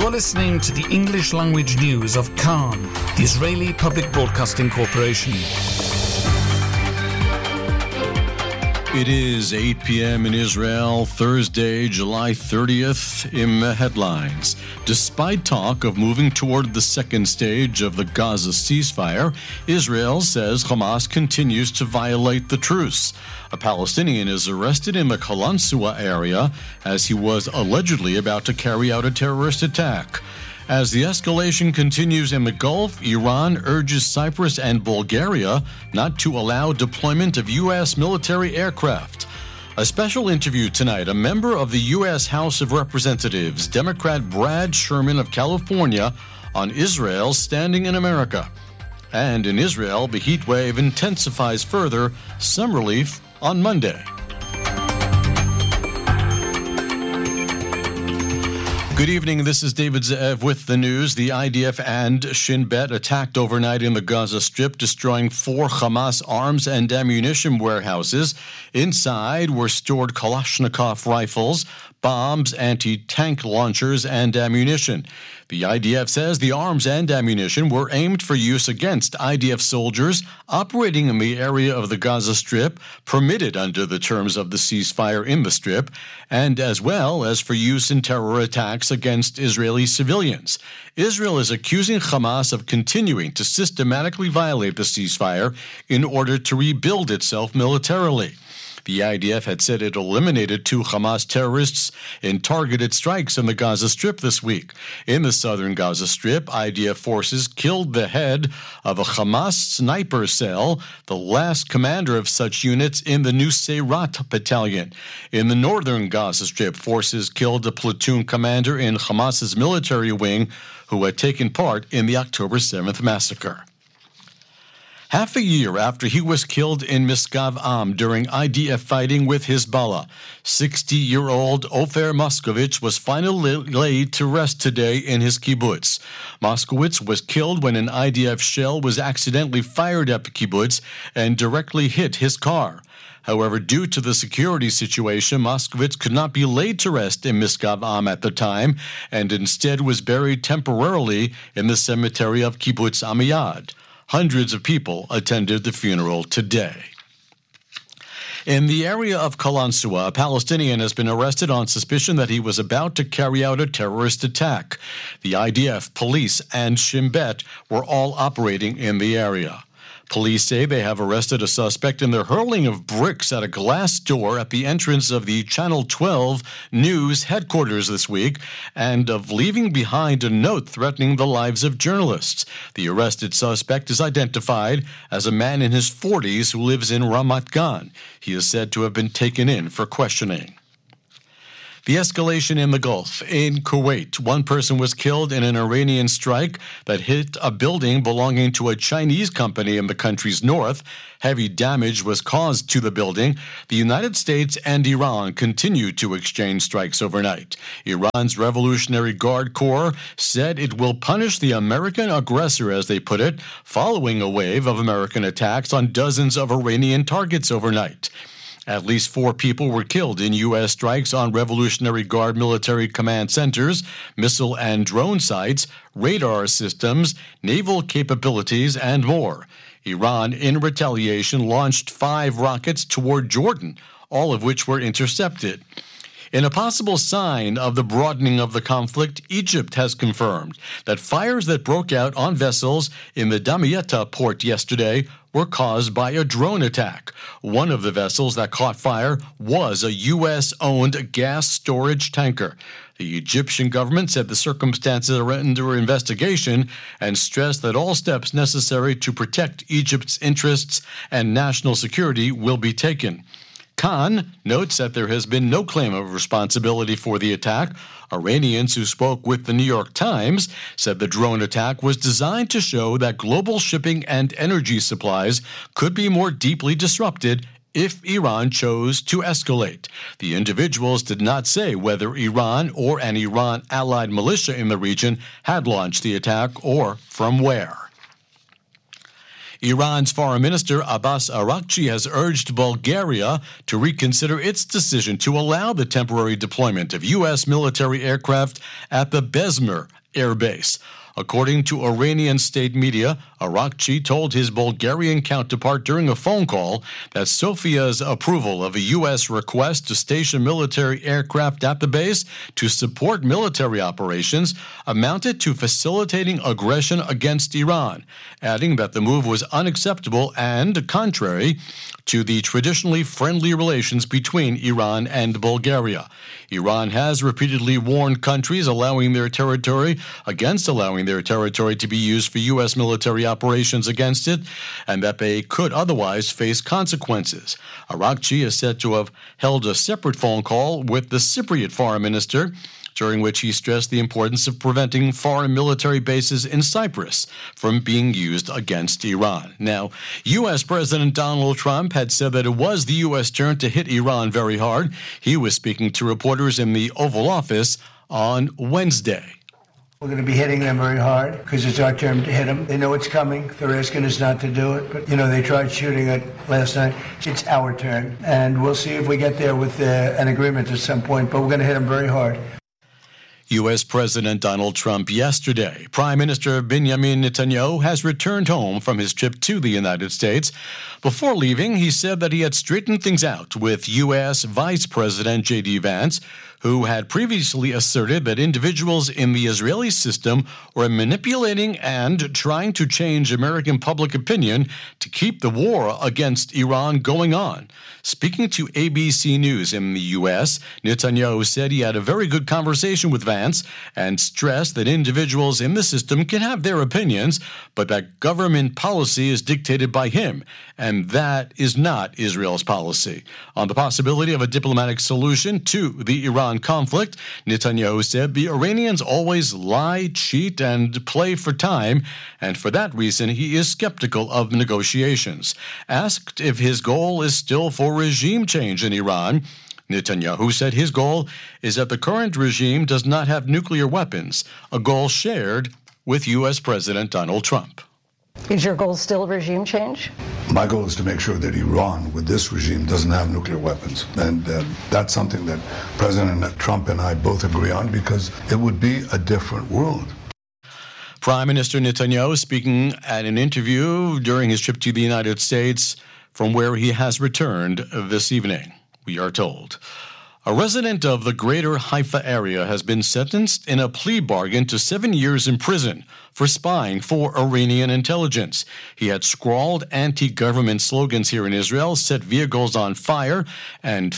You are listening to the English language news of Khan, the Israeli Public Broadcasting Corporation. It is 8 p.m. in Israel, Thursday, July 30th. In the headlines, despite talk of moving toward the second stage of the Gaza ceasefire, Israel says Hamas continues to violate the truce. A Palestinian is arrested in the Qalansua area as he was allegedly about to carry out a terrorist attack. As the escalation continues in the Gulf, Iran urges Cyprus and Bulgaria not to allow deployment of U.S. military aircraft. A special interview tonight, a member of the U.S. House of Representatives, Democrat Brad Sherman of California, on Israel's standing in America. And in Israel, the heat wave intensifies further, some relief on Monday. Good evening, this is David Ze'ev with the news. The IDF and Shin Bet attacked overnight in the Gaza Strip, destroying 4 Hamas arms and ammunition warehouses. Inside were stored Kalashnikov rifles, bombs, anti-tank launchers, and ammunition. The IDF says the arms and ammunition were aimed for use against IDF soldiers operating in the area of the Gaza Strip, permitted under the terms of the ceasefire in the Strip, and as well as for use in terror attacks against Israeli civilians. Israel is accusing Hamas of continuing to systematically violate the ceasefire in order to rebuild itself militarily. The IDF had said it eliminated 2 Hamas terrorists in targeted strikes in the Gaza Strip this week. In the southern Gaza Strip, IDF forces killed the head of a Hamas sniper cell, the last commander of such units in the Nuseirat battalion. In the northern Gaza Strip, forces killed a platoon commander in Hamas's military wing who had taken part in the October 7th massacre. Half a year after he was killed in Misgav Am during IDF fighting with Hezbollah, 60-year-old Ofer Moskowitz was finally laid to rest today in his kibbutz. Moskowitz was killed when an IDF shell was accidentally fired at the kibbutz and directly hit his car. However, due to the security situation, Moskowitz could not be laid to rest in Misgav Am at the time and instead was buried temporarily in the cemetery of Kibbutz Amiyad. Hundreds of people attended the funeral today. In the area of Qalansua, a Palestinian has been arrested on suspicion that he was about to carry out a terrorist attack. The IDF, police, and Shin Bet were all operating in the area. Police say they have arrested a suspect in the hurling of bricks at a glass door at the entrance of the Channel 12 News headquarters this week, and of leaving behind a note threatening the lives of journalists. The arrested suspect is identified as a man in his 40s who lives in Ramat Gan. He is said to have been taken in for questioning. The escalation in the Gulf. In Kuwait, 1 person was killed in an Iranian strike that hit a building belonging to a Chinese company in the country's north. Heavy damage was caused to the building. The United States and Iran continue to exchange strikes overnight. Iran's Revolutionary Guard Corps said it will punish the American aggressor, as they put it, following a wave of American attacks on dozens of Iranian targets overnight. At least 4 people were killed in U.S. strikes on Revolutionary Guard military command centers, missile and drone sites, radar systems, naval capabilities, and more. Iran, in retaliation, launched 5 rockets toward Jordan, all of which were intercepted. In a possible sign of the broadening of the conflict, Egypt has confirmed that fires that broke out on vessels in the Damietta port yesterday were caused by a drone attack. One of the vessels that caught fire was a U.S.-owned gas storage tanker. The Egyptian government said the circumstances are under investigation and stressed that all steps necessary to protect Egypt's interests and national security will be taken. Khan notes that there has been no claim of responsibility for the attack. Iranians who spoke with the New York Times said the drone attack was designed to show that global shipping and energy supplies could be more deeply disrupted if Iran chose to escalate. The individuals did not say whether Iran or an Iran-allied militia in the region had launched the attack or from where. Iran's Foreign Minister Abbas Araghchi has urged Bulgaria to reconsider its decision to allow the temporary deployment of U.S. military aircraft at the Besmer air base. According to Iranian state media, Araghchi told his Bulgarian counterpart during a phone call that Sofia's approval of a U.S. request to station military aircraft at the base to support military operations amounted to facilitating aggression against Iran, adding that the move was unacceptable and contrary to the traditionally friendly relations between Iran and Bulgaria. Iran has repeatedly warned countries against allowing their territory to be used for U.S. military operations against it, and that they could otherwise face consequences. Araghchi is said to have held a separate phone call with the Cypriot foreign minister, during which he stressed the importance of preventing foreign military bases in Cyprus from being used against Iran. Now, U.S. President Donald Trump had said that it was the U.S. turn to hit Iran very hard. He was speaking to reporters in the Oval Office on Wednesday. We're going to be hitting them very hard because it's our turn to hit them. They know it's coming. They're asking us not to do it. But, they tried shooting it last night. It's our turn. And we'll see if we get there with an agreement at some point. But we're going to hit them very hard. U.S. President Donald Trump yesterday. Prime Minister Benjamin Netanyahu has returned home from his trip to the United States. Before leaving, he said that he had straightened things out with U.S. Vice President J.D. Vance, who had previously asserted that individuals in the Israeli system were manipulating and trying to change American public opinion to keep the war against Iran going on. Speaking to ABC News in the U.S., Netanyahu said he had a very good conversation with Vance and stressed that individuals in the system can have their opinions, but that government policy is dictated by him, and that is not Israel's policy. On the possibility of a diplomatic solution to the Iran conflict, Netanyahu said the Iranians always lie, cheat, and play for time, and for that reason he is skeptical of negotiations. Asked if his goal is still for regime change in Iran, Netanyahu said his goal is that the current regime does not have nuclear weapons, a goal shared with U.S. President Donald Trump. Is your goal still regime change? My goal is to make sure that Iran, with this regime, doesn't have nuclear weapons. And that's something that President Trump and I both agree on because it would be a different world. Prime Minister Netanyahu speaking at an interview during his trip to the United States from where he has returned this evening, we are told. A resident of the greater Haifa area has been sentenced in a plea bargain to 7 years in prison for spying for Iranian intelligence. He had scrawled anti-government slogans here in Israel, set vehicles on fire, and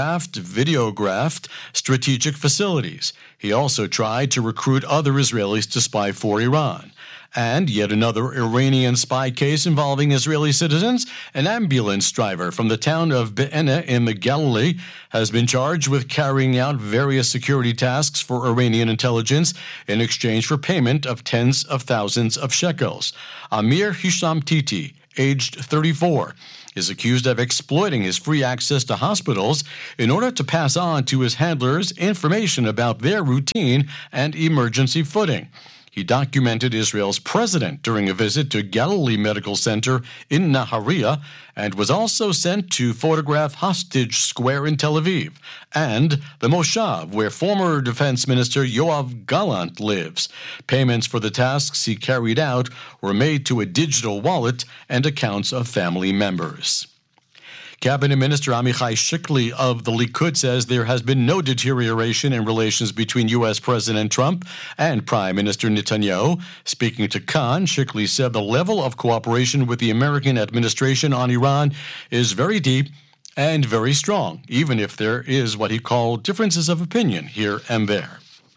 videographed strategic facilities. He also tried to recruit other Israelis to spy for Iran. And yet another Iranian spy case involving Israeli citizens. An ambulance driver from the town of Be'ena in the Galilee has been charged with carrying out various security tasks for Iranian intelligence in exchange for payment of tens of thousands of shekels. Amir Hisham Titi, aged 34, is accused of exploiting his free access to hospitals in order to pass on to his handlers information about their routine and emergency footing. He documented Israel's president during a visit to Galilee Medical Center in Nahariya and was also sent to photograph Hostage Square in Tel Aviv and the Moshav, where former Defense Minister Yoav Gallant lives. Payments for the tasks he carried out were made to a digital wallet and accounts of family members. Cabinet Minister Amichai Shikli of the Likud says there has been no deterioration in relations between U.S. President Trump and Prime Minister Netanyahu. Speaking to Khan, Shikli said the level of cooperation with the American administration on Iran is very deep and very strong, even if there is what he called differences of opinion here and there.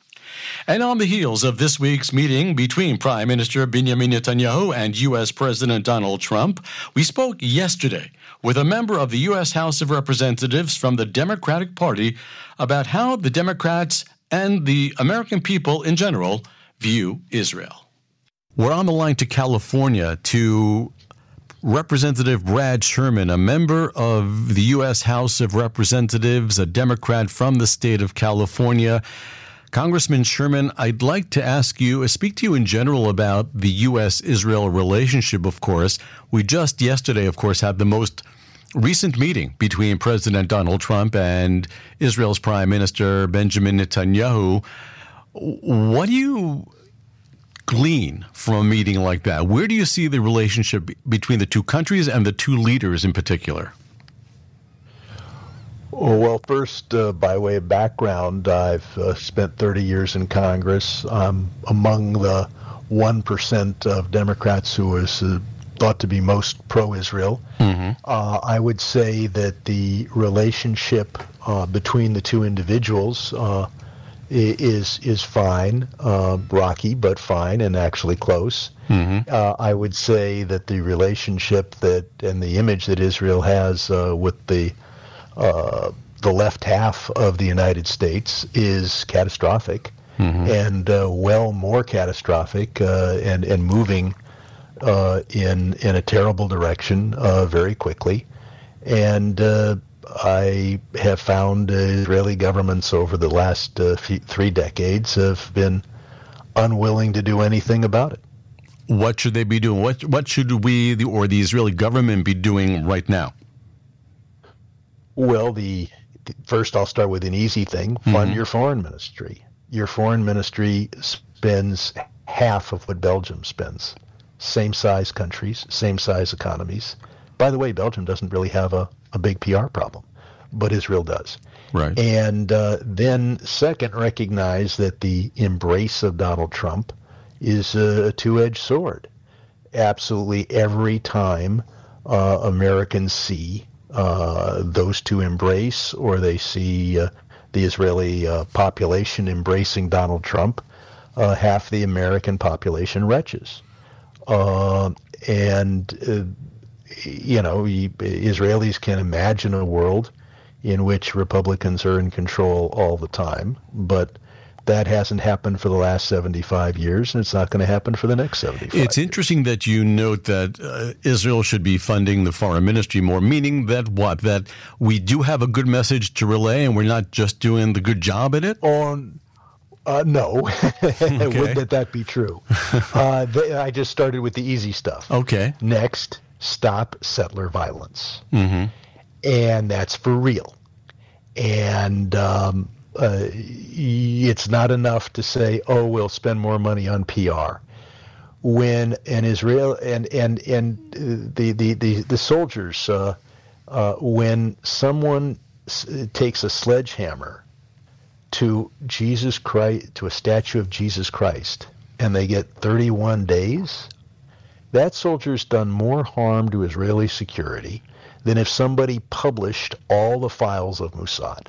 And on the heels of this week's meeting between Prime Minister Benjamin Netanyahu and U.S. President Donald Trump, we spoke yesterday with a member of the U.S. House of Representatives from the Democratic Party about how the Democrats and the American people in general view Israel. We're on the line to California to Representative Brad Sherman, a member of the U.S. House of Representatives, a Democrat from the state of California. Congressman Sherman, I'd like to speak to you in general about the U.S.-Israel relationship, of course. We just yesterday, of course, had the most recent meeting between President Donald Trump and Israel's Prime Minister Benjamin Netanyahu. What do you glean from a meeting like that? Where do you see the relationship between the two countries and the two leaders in particular? Well, first, by way of background, I've spent 30 years in Congress. Among the 1% of Democrats who was thought to be most pro-Israel. Mm-hmm. I would say that the relationship between the two individuals is fine, rocky, but fine and actually close. Mm-hmm. I would say that the relationship and the image that Israel has with the left half of the United States is catastrophic, mm-hmm. and well more catastrophic and moving in a terrible direction very quickly. And I have found Israeli governments over the last 3 decades have been unwilling to do anything about it. What should they be doing? What should we or the Israeli government be doing right now? Well, first I'll start with an easy thing. Fund your foreign ministry. Your foreign ministry spends half of what Belgium spends. Same size countries, same size economies. By the way, Belgium doesn't really have a big PR problem, but Israel does. Right. And then second, recognize that the embrace of Donald Trump is a two-edged sword. Absolutely every time Americans see those two embrace, or they see the Israeli population embracing Donald Trump, half the American population retches. Israelis can imagine a world in which Republicans are in control all the time, but that hasn't happened for the last 75 years, and it's not going to happen for the next 75 years. It's interesting that you note that Israel should be funding the foreign ministry more, meaning that what? That we do have a good message to relay and we're not just doing the good job at it? No. Okay. Wouldn't that be true? I just started with the easy stuff. Okay. Next, stop settler violence. Mm-hmm. And that's for real. And it's not enough to say, oh, we'll spend more money on PR. When an Israel and the soldiers, when someone takes a sledgehammer to Jesus Christ, to a statue of Jesus Christ, and they get 31 days, that soldier's done more harm to Israeli security than if somebody published all the files of Mossad.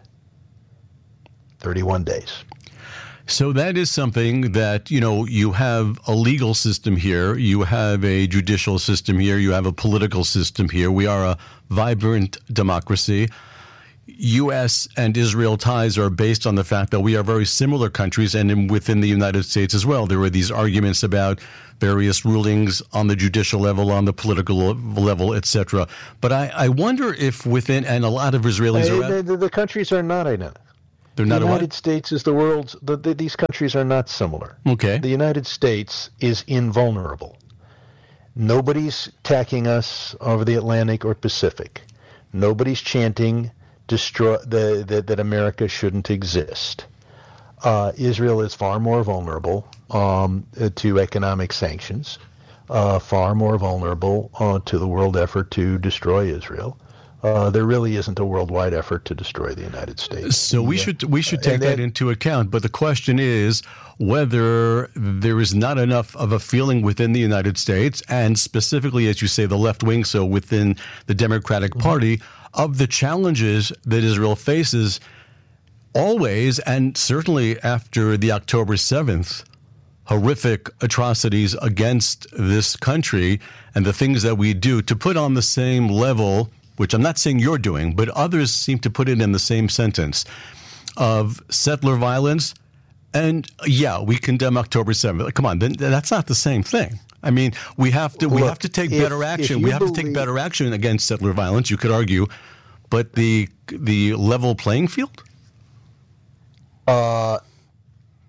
31 days. So that is something that, you have a legal system here, you have a judicial system here, you have a political system here. We are a vibrant democracy. U.S. and Israel ties are based on the fact that we are very similar countries, and within the United States as well. There were these arguments about various rulings on the judicial level, on the political level, etc. But I wonder if within, and a lot of Israelis the countries are not identical. They're not. The United States is the world's. These countries are not similar. Okay. The United States is invulnerable. Nobody's attacking us over the Atlantic or Pacific. Nobody's chanting that America shouldn't exist. Israel is far more vulnerable to economic sanctions, far more vulnerable to the world effort to destroy Israel. There really isn't a worldwide effort to destroy the United States. So we should take that into account. But the question is whether there is not enough of a feeling within the United States, and specifically, as you say, the left wing, so within the Democratic Party, of the challenges that Israel faces always, and certainly after the October 7th horrific atrocities against this country, and the things that we do to put on the same level, which I'm not saying you're doing, but others seem to put it in the same sentence, of settler violence. And yeah, we condemn October 7th. Come on, that's not the same thing. I mean, we have to take better action. We have to take better action against settler violence, you could argue, but the level playing field?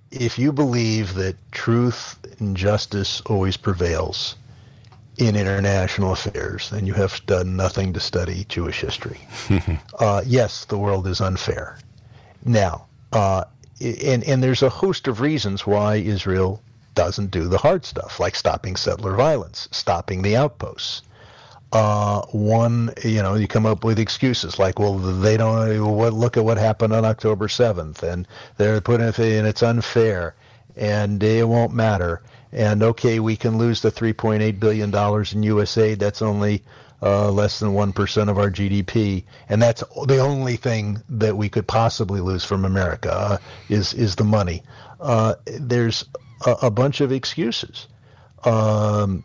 if you believe that truth and justice always prevails in international affairs, then you have done nothing to study Jewish history. Yes, the world is unfair. Now, and there's a host of reasons why Israel doesn't do the hard stuff, like stopping settler violence, stopping the outposts. One, you come up with excuses like, well, they don't, look at what happened on October 7th, and they're putting it, and it's unfair, and it won't matter. And okay, we can lose the $3.8 billion in U.S. aid. That's only less than 1% of our GDP, and that's the only thing that we could possibly lose from America is the money. There's a bunch of excuses. And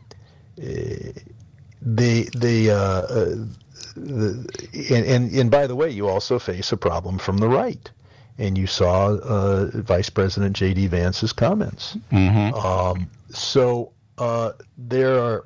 by the way, you also face a problem from the right, and you saw Vice President J.D. Vance's comments. Mm-hmm. So there are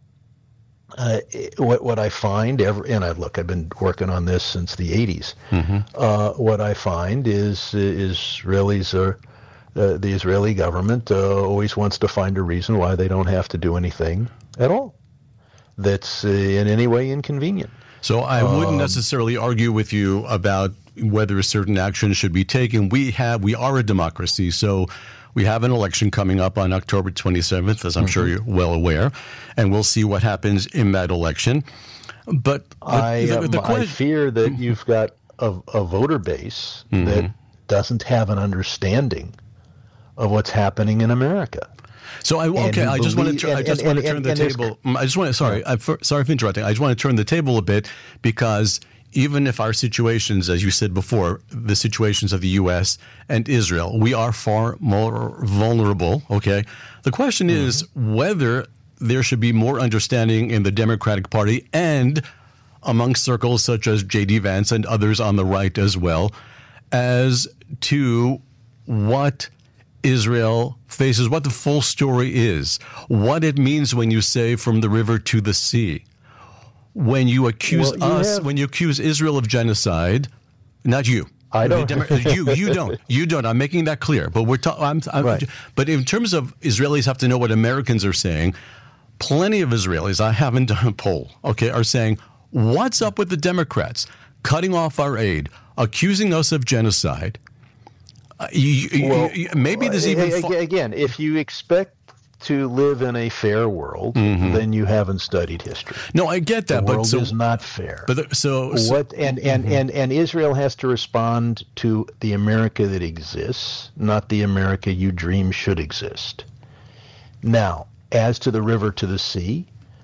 what I find, I've been working on this since the 80s. Mm-hmm. What I find is Israelis are. The Israeli government always wants to find a reason why they don't have to do anything at all that's in any way inconvenient. So I wouldn't necessarily argue with you about whether certain action should be taken. We are a democracy, so we have an election coming up on October 27th, as I'm mm-hmm. sure you're well aware, and we'll see what happens in that election. But I fear that you've got a voter base mm-hmm. that doesn't have an understanding of what's happening in America. So I just want to turn the table. Sorry for interrupting. I just want to turn the table a bit, because even if our situations, as you said before, the situations of the U.S. and Israel, we are far more vulnerable. Okay, the question mm-hmm. is whether there should be more understanding in the Democratic Party and among circles such as J.D. Vance and others on the right as well, as to what Israel faces, what the full story is, what it means when you say from the river to the sea. When you accuse when you accuse Israel of genocide, not you. I don't. You don't. I'm making that clear. But right. But in terms of Israelis have to know what Americans are saying, plenty of Israelis, I haven't done a poll, are saying, what's up with the Democrats cutting off our aid, accusing us of genocide? Maybe there's even again, if you expect to live in a fair world, mm-hmm. then you haven't studied history. No, I get that, the world is not fair. But and Israel has to respond to the America that exists, not the America you dream should exist. Now, as to the river to the sea,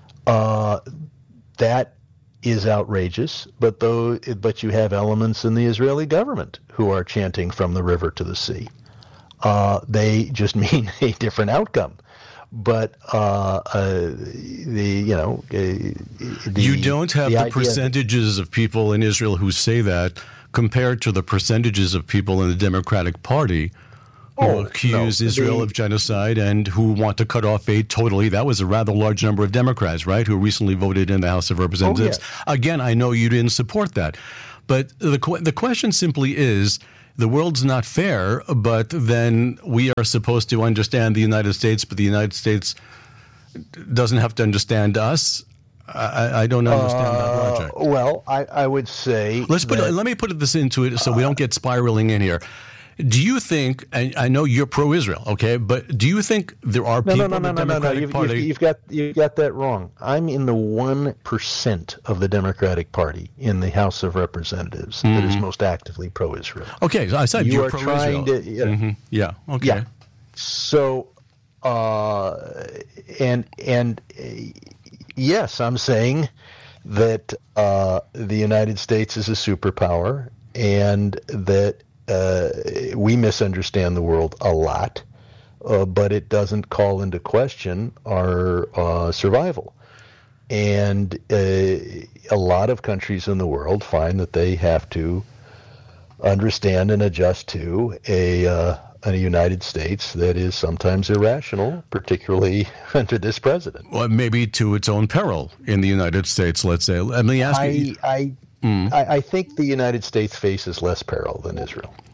that is outrageous, but you have elements in the Israeli government who are chanting from the river to the sea. They just mean a different outcome. But you don't have the percentages of people in Israel who say that compared to the percentages of people in the Democratic Party who accuse Israel of genocide and who want to cut off aid totally. That was a rather large number of Democrats, right, who recently voted in the House of Representatives. Again, I know you didn't support that. But the question simply is, the world's not fair, but then we are supposed to understand the United States, but the United States doesn't have to understand us. I don't understand that logic. Well, I would say... Let me put this into it so we don't get spiraling in here. Do you think, and I know you're pro-Israel, okay, but do you think there are people in the Democratic Party... You've got that wrong. I'm in the 1% of the Democratic Party in the House of Representatives mm-hmm. that is most actively pro-Israel. Okay, so I said you're pro-Israel. Mm-hmm. Yeah, okay. Yeah. So, yes, I'm saying that the United States is a superpower and that we misunderstand the world a lot, but it doesn't call into question our survival. And a lot of countries in the world find that they have to understand and adjust to a United States that is sometimes irrational, particularly under this president. Well, maybe to its own peril in the United States, let's say. Let me ask you... I think the United States faces less peril than Israel.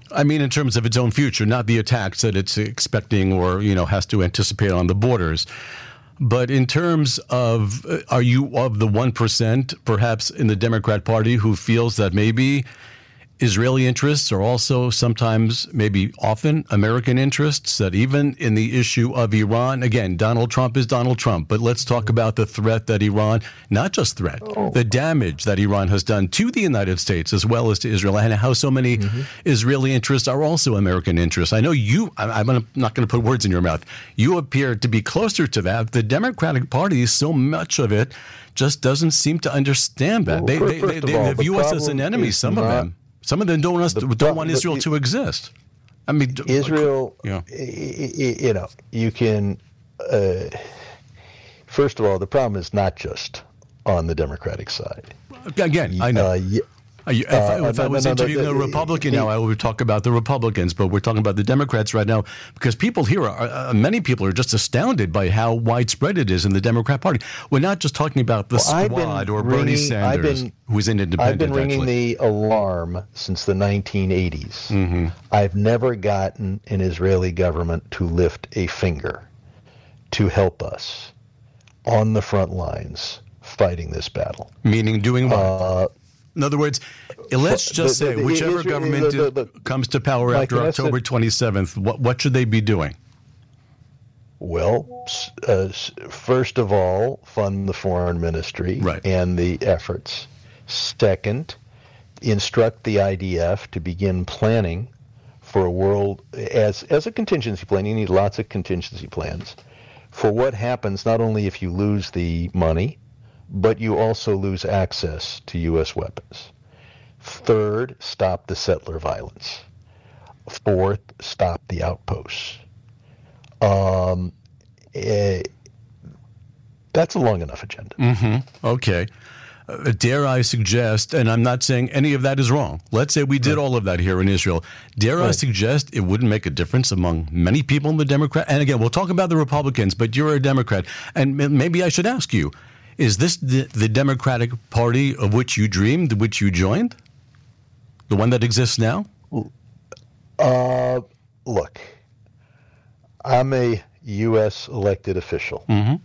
I mean, in terms of its own future, not the attacks that it's expecting or, has to anticipate on the borders. But in terms of, are you of the 1%, perhaps in the Democrat Party, who feels that maybe Israeli interests are also sometimes, maybe often, American interests, that even in the issue of Iran, again, Donald Trump is Donald Trump, but let's talk about the threat that Iran, not just threat, the damage that Iran has done to the United States as well as to Israel, and how so many Israeli interests are also American interests. I know I'm not going to put words in your mouth. You appear to be closer to that. The Democratic Party, so much of it just doesn't seem to understand that. They view us as an enemy, some of them. Some of them don't want Israel to exist. I mean, Israel, you can, first of all, the problem is not just on the Democratic side. Again, I know. If I was interviewing a Republican now, I would talk about the Republicans, but we're talking about the Democrats right now because people here, many people are just astounded by how widespread it is in the Democrat Party. We're not just talking about the squad or Bernie Sanders, who's an independent. I've been ringing the alarm since the 1980s. I've never gotten an Israeli government to lift a finger to help us on the front lines fighting this battle. Meaning doing what? In other words, let's just say whichever government comes to power after October 27th, what should they be doing? Well, first of all, fund the foreign ministry and the efforts. Second, instruct the IDF to begin planning for a world as a contingency plan. You need lots of contingency plans for what happens not only if you lose the money, but you also lose access to U.S. weapons. Third, stop the settler violence. Fourth, stop the outposts. That's a long enough agenda. Okay. Dare I suggest, and I'm not saying any of that is wrong. Let's say we did all of that here in Israel. Dare I suggest it wouldn't make a difference among many people in the Democrat? And again, we'll talk about the Republicans, but you're a Democrat. And maybe I should ask you, is this the Democratic Party of which you dreamed, which you joined? The one that exists now? Look, I'm a U.S. elected official.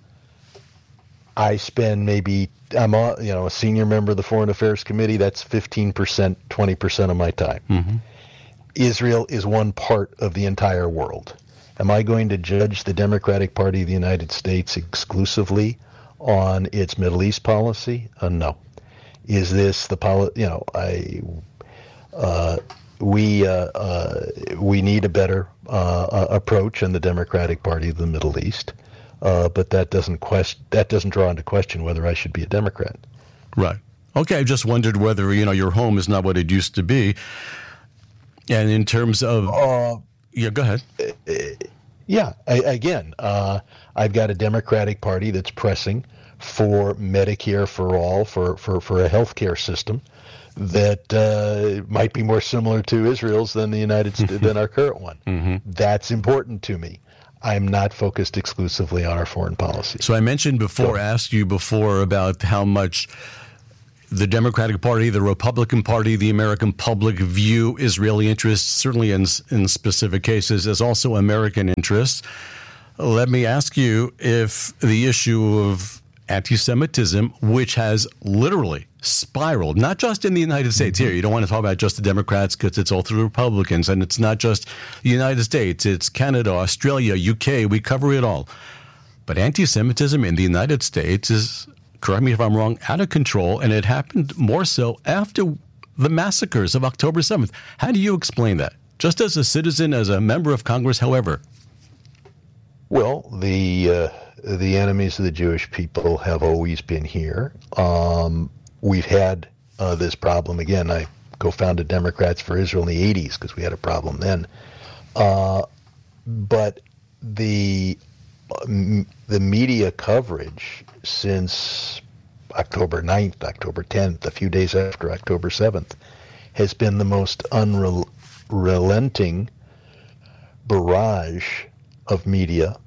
I spend I'm a senior member of the Foreign Affairs Committee. That's 15%, 20% of my time. Israel is one part of the entire world. Am I going to judge the Democratic Party of the United States exclusively on its Middle East policy? No. Is this the we need a better approach in the Democratic Party of the Middle East, but that doesn't draw into question whether I should be a Democrat. Right. Okay. I just wondered whether your home is not what it used to be, and in terms of go ahead. I've got a Democratic Party that's pressing for Medicare for all, for a health care system that might be more similar to Israel's than the United States than our current one. That's important to me. I'm not focused exclusively on our foreign policy. So I mentioned before, asked you before about how much the Democratic Party, the Republican Party, the American public view Israeli interests, certainly in specific cases, as also American interests. Let me ask you if the issue of anti-Semitism, which has literally spiraled, not just in the United States here. You don't want to talk about just the Democrats because it's all through Republicans, and it's not just the United States. It's Canada, Australia, UK. We cover it all. But anti-Semitism in the United States is, correct me if I'm wrong, out of control, and it happened more so after the massacres of October 7th. How do you explain that? Just as a citizen, as a member of Congress, however. Well, the enemies of the Jewish people have always been here. We've had this problem. Again, I co-founded Democrats for Israel in the 80s because we had a problem then. But the media coverage since October 9th, October 10th, a few days after October 7th, has been the most unrelenting barrage of media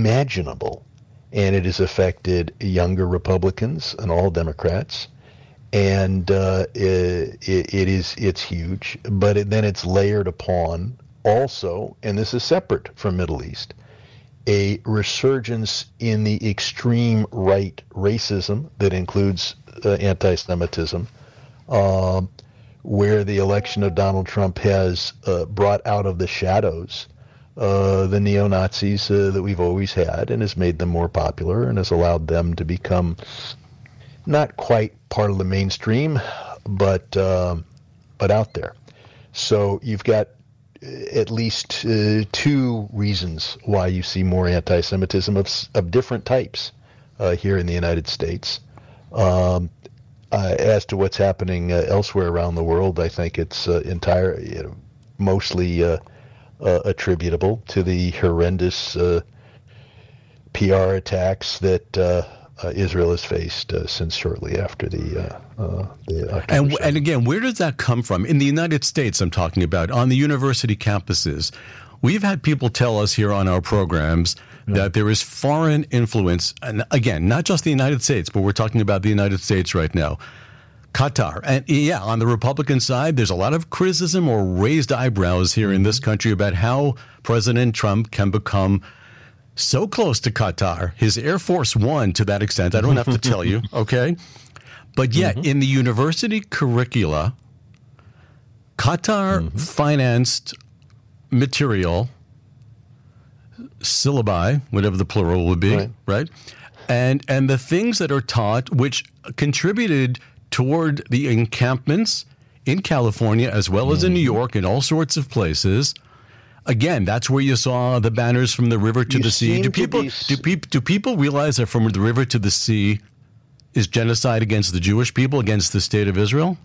imaginable. And it has affected younger Republicans and all Democrats, and it's huge. But then it's layered upon also, and this is separate from Middle East, a resurgence in the extreme right racism that includes anti-Semitism, where the election of Donald Trump has brought out of the shadows the neo-Nazis that we've always had, and has made them more popular and has allowed them to become not quite part of the mainstream, but out there. So you've got at least two reasons why you see more anti-Semitism of different types here in the United States. As to what's happening elsewhere around the world, I think it's mostly attributable to the horrendous PR attacks that Israel has faced since shortly after the and again, where does that come from? In the United States, I'm talking about, on the university campuses. We've had people tell us here on our programs that there is foreign influence, and again, not just the United States, but we're talking about the United States right now. Qatar. And yeah, on the Republican side, there's a lot of criticism or raised eyebrows here in this country about how President Trump can become so close to Qatar, his Air Force One to that extent. I don't have to tell you, okay? But yet, in the university curricula, Qatar financed material, syllabi, whatever the plural would be, right? And the things that are taught, which contributed toward the encampments in California as well as in New York and all sorts of places. Again, that's where you saw the banners from the river to the sea. Do people realize that from the river to the sea is genocide against the Jewish people, against the state of Israel?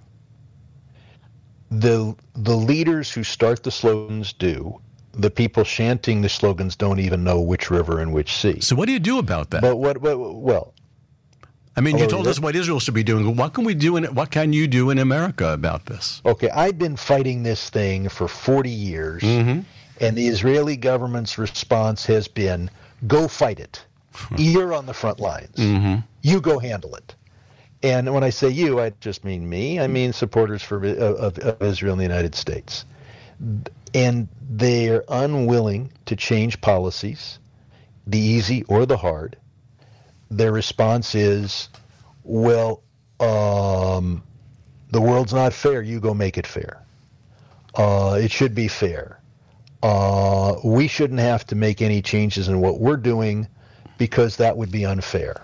The leaders who start the slogans do. The people chanting the slogans don't even know which river and which sea. So what do you do about that? But well, I mean, you told us what Israel should be doing. What can we do? What can you do in America about this? Okay, I've been fighting this thing for 40 years, and the Israeli government's response has been, go fight it. You're on the front lines. You go handle it. And when I say you, I just mean me. I mean supporters of Israel in the United States. And they're unwilling to change policies, the easy or the hard. Their response is, well, the world's not fair. You go make it fair. It should be fair. We shouldn't have to make any changes in what we're doing because that would be unfair.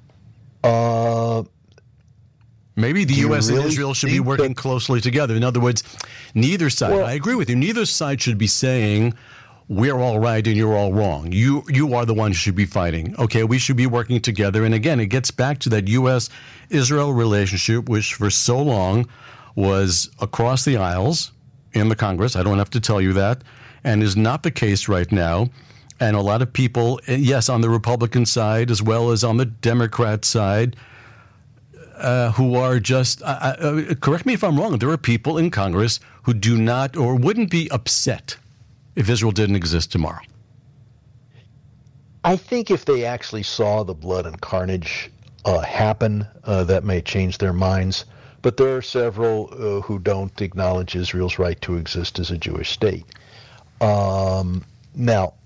Maybe the U.S. and Israel should be working closely together. In other words, neither side, I agree with you, neither side should be saying, we're all right and you're all wrong. You are the one who should be fighting. Okay, we should be working together. And again, it gets back to that U.S.-Israel relationship, which for so long was across the aisles in the Congress. I don't have to tell you that. And is not the case right now. And a lot of people, yes, on the Republican side as well as on the Democrat side, who are just, correct me if I'm wrong, there are people in Congress who do not or wouldn't be upset if Israel didn't exist tomorrow. I think if they actually saw the blood and carnage happen, that may change their minds. But there are several who don't acknowledge Israel's right to exist as a Jewish state. Now,